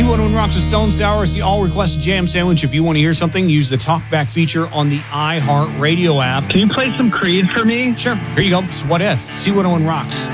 C101 Rocks with Stone Sour. It's the all-requested jam sandwich. If you want to hear something, use the talkback feature on the iHeartRadio app. Can you play some Creed for me? Sure. Here you go. It's What If? C101 Rocks.